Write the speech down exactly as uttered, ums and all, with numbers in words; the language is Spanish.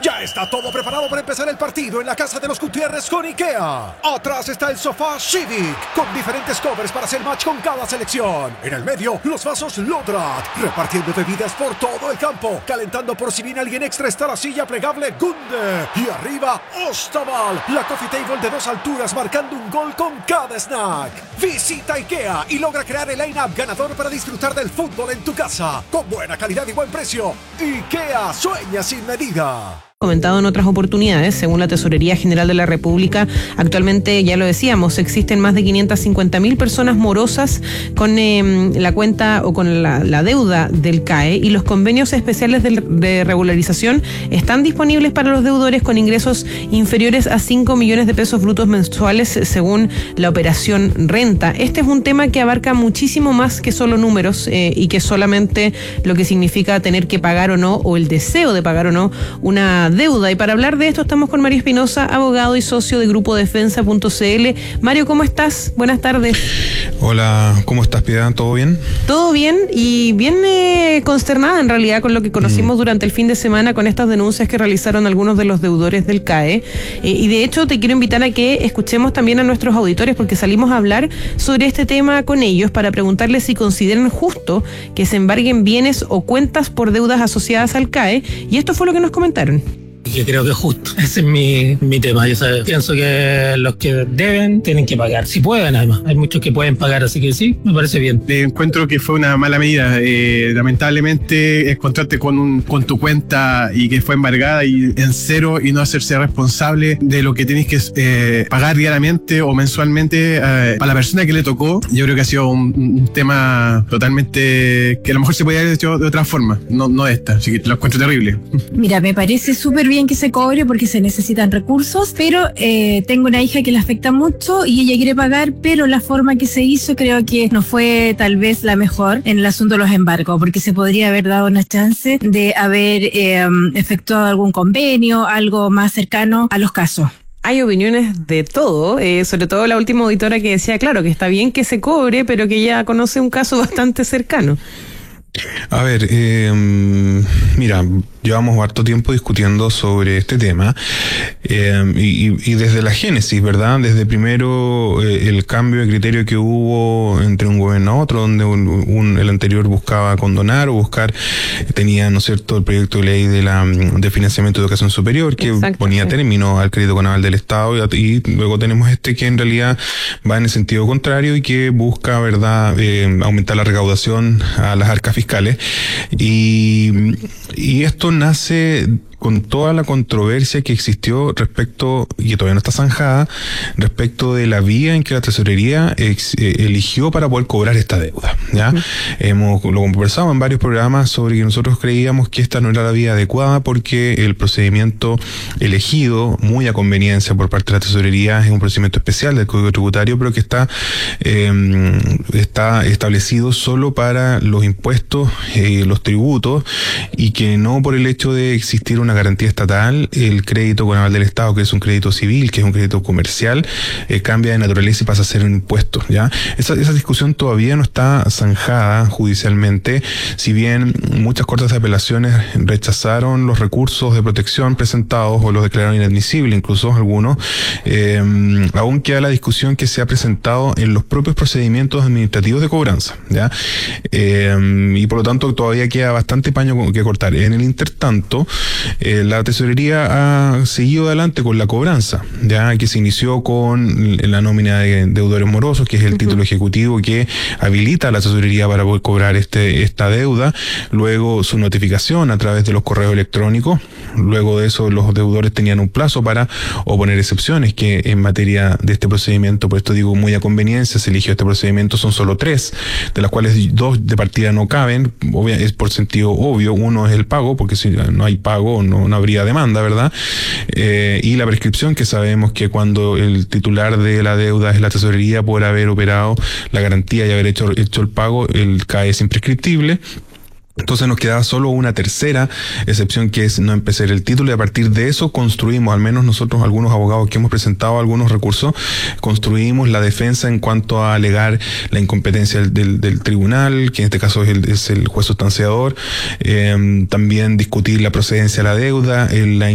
Ya está todo preparado para empezar el partido en la casa de los Gutiérrez con IKEA. Atrás está el sofá Civic, con diferentes covers para hacer match con cada selección. En el medio, los vasos Lodrat, repartiendo bebidas por todo el campo. Calentando por si viene alguien extra está la silla plegable Gunde. Y arriba, Ostaval, la coffee table de dos alturas marcando un gol con cada snack. Visita IKEA y logra crear el line-up ganador para disfrutar del fútbol en tu casa. Con buena calidad y buen precio. IKEA sueña sin medida. Comentado en otras oportunidades, según la Tesorería General de la República, actualmente, ya lo decíamos, existen más de quinientas cincuenta mil personas morosas con eh, la cuenta o con la, la deuda del C A E, y los convenios especiales de, de regularización están disponibles para los deudores con ingresos inferiores a cinco millones de pesos brutos mensuales, según la operación Renta. Este es un tema que abarca muchísimo más que solo números eh, y que solamente lo que significa tener que pagar o no, o el deseo de pagar o no, una deuda. Y para hablar de esto estamos con Mario Espinosa, abogado y socio de Grupo Defensa punto c l. Mario, ¿cómo estás? Buenas tardes. Hola, ¿cómo estás, Piedad? ¿Todo bien? Todo bien, y bien eh, consternada en realidad con lo que conocimos mm. durante el fin de semana con estas denuncias que realizaron algunos de los deudores del C A E. Eh, y de hecho te quiero invitar a que escuchemos también a nuestros auditores, porque salimos a hablar sobre este tema con ellos para preguntarles si consideran justo que se embarguen bienes o cuentas por deudas asociadas al C A E, y esto fue lo que nos comentaron. Yo creo que es justo, ese es mi, mi tema. Yo sabes, pienso que los que deben tienen que pagar, si pueden además. Hay muchos que pueden pagar, así que sí, me parece bien. Encuentro que fue una mala medida. Eh, lamentablemente, encontrarte con, un, con tu cuenta y que fue embargada y en cero, y no hacerse responsable de lo que tienes que eh, pagar diariamente o mensualmente eh, para la persona que le tocó. Yo creo que ha sido un, un tema totalmente que a lo mejor se podía haber hecho de otra forma, no, no de esta. Así que lo encuentro terrible. Mira, me parece súper bien que se cobre porque se necesitan recursos, pero eh, tengo una hija que le afecta mucho y ella quiere pagar, pero la forma que se hizo creo que no fue tal vez la mejor en el asunto de los embargos, porque se podría haber dado una chance de haber eh, efectuado algún convenio, algo más cercano a los casos. Hay opiniones de todo, eh, sobre todo la última auditora que decía, claro, que está bien que se cobre, pero que ella conoce un caso bastante cercano. A ver, eh, mira, llevamos harto tiempo discutiendo sobre este tema eh, y, y desde la génesis, ¿verdad? Desde primero eh, el cambio de criterio que hubo entre un gobierno a otro, donde un, un, el anterior buscaba condonar o buscar, tenía, ¿no es cierto?, el proyecto de ley de la de financiamiento de educación superior que Exacto, ponía sí. término al crédito con aval del Estado, y, y luego tenemos este que en realidad va en el sentido contrario y que busca, ¿verdad?, eh, aumentar la recaudación a las arcas fiscales. Y, y esto nace con toda la controversia que existió respecto, y que todavía no está zanjada, respecto de la vía en que la tesorería ex, eh, eligió para poder cobrar esta deuda, ¿ya? Uh-huh. Hemos lo conversado en varios programas sobre que nosotros creíamos que esta no era la vía adecuada porque el procedimiento elegido, muy a conveniencia por parte de la tesorería, es un procedimiento especial del Código Tributario, pero que está, eh, está establecido solo para los impuestos, eh, los tributos, y que no por el hecho de existir una garantía estatal, el crédito con aval del Estado, que es un crédito civil, que es un crédito comercial, eh, cambia de naturaleza y pasa a ser un impuesto, ¿ya? Esa, esa discusión todavía no está zanjada judicialmente, si bien muchas cortes de apelaciones rechazaron los recursos de protección presentados o los declararon inadmisibles, incluso algunos, eh, aún queda la discusión que se ha presentado en los propios procedimientos administrativos de cobranza, ¿ya? Eh, y por lo tanto todavía queda bastante paño que cortar. En el intertanto, Eh, la tesorería ha seguido adelante con la cobranza, ya que se inició con la nómina de deudores morosos, que es el uh-huh. título ejecutivo que habilita a la tesorería para poder cobrar este esta deuda, luego su notificación a través de los correos electrónicos, luego de eso los deudores tenían un plazo para oponer excepciones, que en materia de este procedimiento, por esto digo muy a conveniencia, se eligió este procedimiento, son solo tres, de las cuales dos de partida no caben, obvia, es por sentido obvio, uno es el pago, porque si no hay pago no, no habría demanda, ¿verdad? Eh, y la prescripción, que sabemos que cuando el titular de la deuda es la tesorería por haber operado la garantía y haber hecho, hecho el pago, el C A E es imprescriptible. Entonces nos quedaba solo una tercera excepción, que es no empezar el título, y a partir de eso construimos, al menos nosotros, algunos abogados que hemos presentado algunos recursos, construimos la defensa en cuanto a alegar la incompetencia del, del, del tribunal, que en este caso es el, es el juez sustanciador, eh, también discutir la procedencia de la deuda, la